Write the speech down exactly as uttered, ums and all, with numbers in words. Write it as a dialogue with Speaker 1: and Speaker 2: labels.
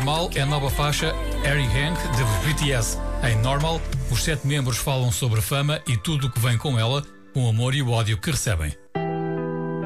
Speaker 1: Normal é a nova faixa Harry Hank de B T S. Em Normal, os sete membros falam sobre a fama e tudo o que vem com ela, o amor e o ódio que recebem.